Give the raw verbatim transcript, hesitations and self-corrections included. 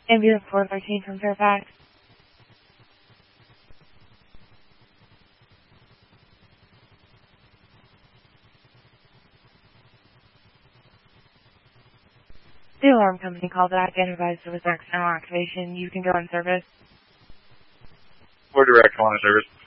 Ambulance four thirteen from Fairfax. The alarm company called back and advised there was accidental activation. You can go on service. Four direct, on service.